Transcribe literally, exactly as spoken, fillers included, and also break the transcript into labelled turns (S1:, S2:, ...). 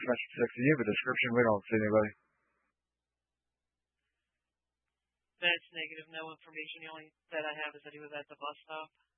S1: Dimension six. Do you have a description? We don't see anybody.
S2: That's negative. No information. The only that I have is that he was at the bus stop.